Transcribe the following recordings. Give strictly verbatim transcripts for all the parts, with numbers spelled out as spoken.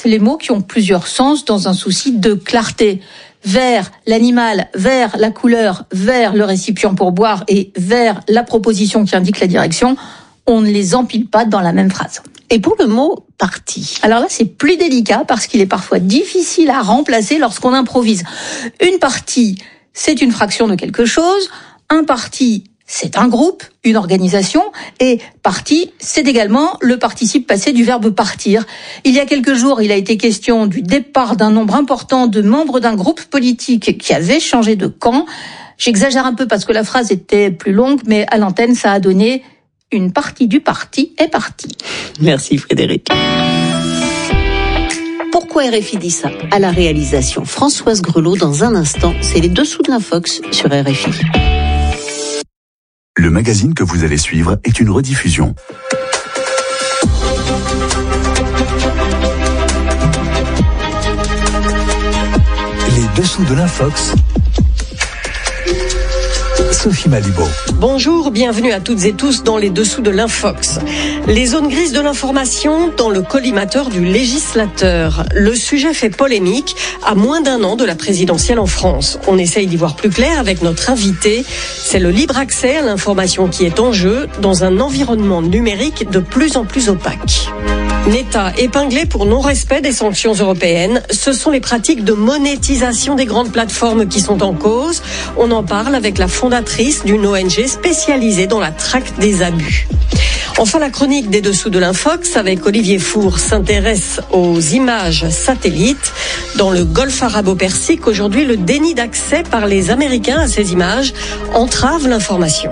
les mots qui ont plusieurs sens dans un souci de clarté. Vers l'animal, vers la couleur, vers le récipient pour boire et vers la proposition qui indique la direction, on ne les empile pas dans la même phrase. Et pour le mot « parti », alors là, c'est plus délicat parce qu'il est parfois difficile à remplacer lorsqu'on improvise. Une partie, c'est une fraction de quelque chose. Un parti, c'est un groupe, une organisation, et parti, c'est également le participe passé du verbe partir. Il y a quelques jours, il a été question du départ d'un nombre important de membres d'un groupe politique qui avait changé de camp. J'exagère un peu parce que la phrase était plus longue, mais à l'antenne, ça a donné une partie du parti est partie. Merci Frédéric. Pourquoi R F I dit ça? À la réalisation, Françoise Grelot. Dans un instant, c'est les dessous de l'Infox sur R F I. Le magazine que vous allez suivre est une rediffusion. Les dessous de l'Infox. Sophie Malibaud. Bonjour, bienvenue à toutes et tous dans les dessous de l'Infox. Les zones grises de l'information dans le collimateur du législateur. Le sujet fait polémique à moins d'un an de la présidentielle en France. On essaye d'y voir plus clair avec notre invité. C'est le libre accès à l'information qui est en jeu dans un environnement numérique de plus en plus opaque. L'État épinglé pour non-respect des sanctions européennes. Ce sont les pratiques de monétisation des grandes plateformes qui sont en cause. On en parle avec la fondatrice d'une O N G spécialisée dans la traque des abus. Enfin, la chronique des dessous de l'Infox avec Olivier Four s'intéresse aux images satellites. Dans le golfe arabo-persique, aujourd'hui, le déni d'accès par les Américains à ces images entrave l'information.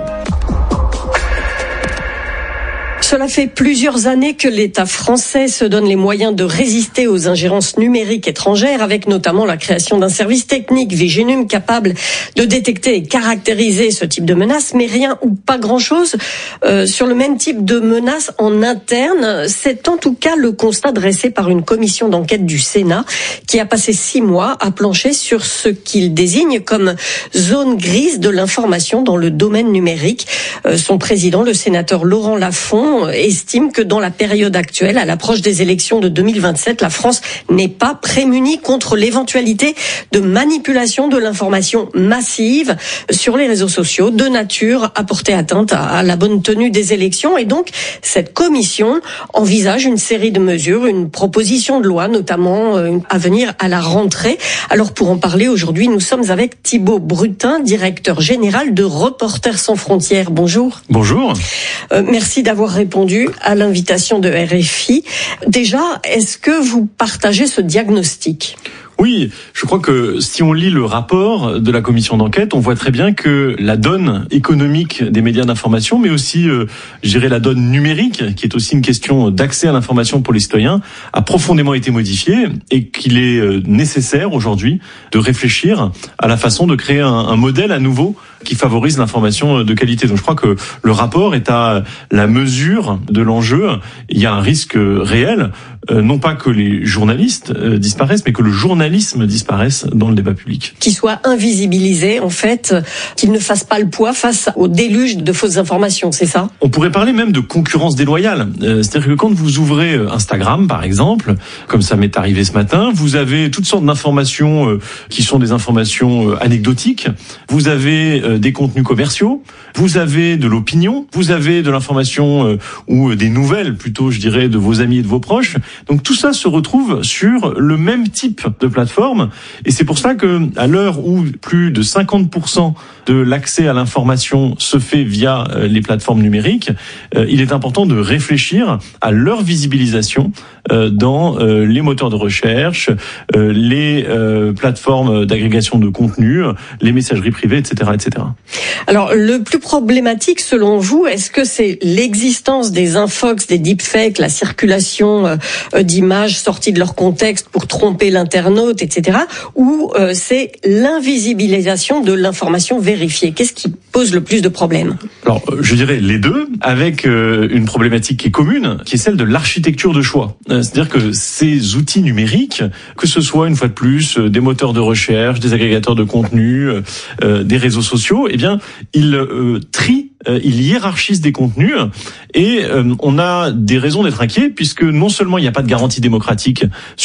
Cela fait plusieurs années que l'État français se donne les moyens de résister aux ingérences numériques étrangères, avec notamment la création d'un service technique Viginum capable de détecter et caractériser ce type de menaces, mais rien ou pas grand-chose euh, sur le même type de menaces en interne. C'est en tout cas le constat dressé par une commission d'enquête du Sénat qui a passé six mois à plancher sur ce qu'il désigne comme zone grise de l'information dans le domaine numérique. Euh, son président, le sénateur Laurent Lafont, estime que dans la période actuelle, à l'approche des élections de deux mille vingt-sept, la France n'est pas prémunie contre l'éventualité de manipulation de l'information massive sur les réseaux sociaux, de nature à porter atteinte à la bonne tenue des élections. Et donc, cette commission envisage une série de mesures, une proposition de loi, notamment à venir à la rentrée. Alors, pour en parler aujourd'hui, nous sommes avec Thibaut Brutin, directeur général de Reporters sans frontières. Bonjour. Bonjour. Euh, merci d'avoir répondu à l'invitation de R F I. Déjà, est-ce que vous partagez ce diagnostic ? Oui, je crois que si on lit le rapport de la commission d'enquête, on voit très bien que la donne économique des médias d'information, mais aussi, euh, je dirais, la donne numérique, qui est aussi une question d'accès à l'information pour les citoyens, a profondément été modifiée et qu'il est euh, nécessaire aujourd'hui de réfléchir à la façon de créer un, un modèle à nouveau qui favorise l'information de qualité. Donc je crois que le rapport est à la mesure de l'enjeu. Il y a un risque réel, euh, non pas que les journalistes euh, disparaissent, mais que le journalisme disparaisse dans le débat public. Qu'il soit invisibilisé, en fait, qu'il ne fasse pas le poids face au déluge de fausses informations, c'est ça ? On pourrait parler même de concurrence déloyale. Euh, c'est-à-dire que quand vous ouvrez Instagram, par exemple, comme ça m'est arrivé ce matin, vous avez toutes sortes d'informations euh, qui sont des informations euh, anecdotiques. Vous avez euh, des contenus commerciaux, vous avez de l'opinion, vous avez de l'information euh, ou des nouvelles plutôt, je dirais, de vos amis et de vos proches. Donc tout ça se retrouve sur le même type de plateforme et c'est pour ça que à l'heure où plus de cinquante pour cent de l'accès à l'information se fait via euh, les plateformes numériques, euh, il est important de réfléchir à leur visibilisation euh, dans euh, les moteurs de recherche, euh, les euh, plateformes d'agrégation de contenu, les messageries privées, et cetera, et cetera. Alors, le plus problématique, selon vous, est-ce que c'est l'existence des infox, des deepfakes, la circulation euh, d'images sorties de leur contexte pour tromper l'internaute, et cetera, ou euh, c'est l'invisibilisation de l'information vérifiée ? Qu'est-ce qui pose le plus de problèmes ? Alors, je dirais les deux, avec euh, une problématique qui est commune, qui est celle de l'architecture de choix. Euh, c'est-à-dire que ces outils numériques, que ce soit une fois de plus euh, des moteurs de recherche, des agrégateurs de contenu, euh, des réseaux sociaux, eh bien, ils euh, trient, euh, ils hiérarchisent des contenus et euh, on a des raisons d'être inquiets puisque non seulement il n'y a pas de garantie démocratique